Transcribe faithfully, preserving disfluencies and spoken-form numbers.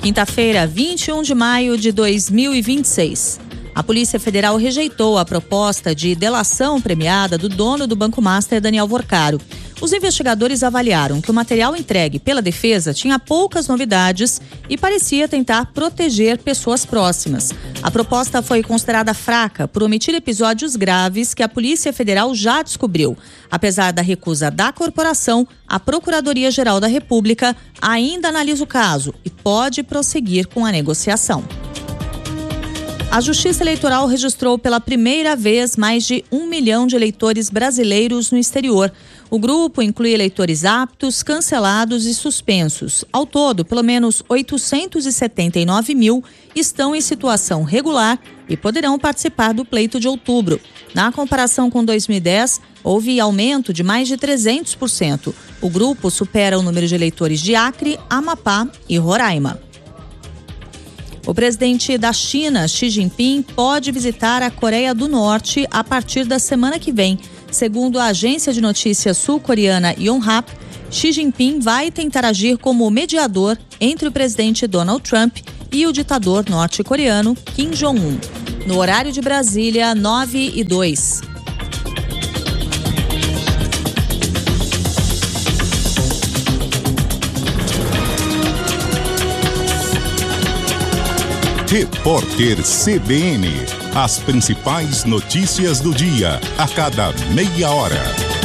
Quinta-feira, vinte e um de maio de dois mil e vinte e seis. A Polícia Federal rejeitou a proposta de delação premiada do dono do Banco Master, Daniel Vorcaro. Os investigadores avaliaram que o material entregue pela defesa tinha poucas novidades e parecia tentar proteger pessoas próximas. A proposta foi considerada fraca por omitir episódios graves que a Polícia Federal já descobriu. Apesar da recusa da corporação, a Procuradoria-Geral da República ainda analisa o caso e pode prosseguir com a negociação. A Justiça Eleitoral registrou pela primeira vez mais de um milhão de eleitores brasileiros no exterior. O grupo inclui eleitores aptos, cancelados e suspensos. Ao todo, pelo menos oitocentos e setenta e nove mil estão em situação regular e poderão participar do pleito de outubro. Na comparação com dois mil e dez, houve aumento de mais de trezentos por cento. O grupo supera o número de eleitores de Acre, Amapá e Roraima. O presidente da China, Xi Jinping, pode visitar a Coreia do Norte a partir da semana que vem. Segundo a agência de notícias sul-coreana Yonhap, Xi Jinping vai tentar agir como mediador entre o presidente Donald Trump e o ditador norte-coreano Kim Jong-un. No horário de Brasília, nove e dois. Repórter C B N. As principais notícias do dia, a cada meia hora.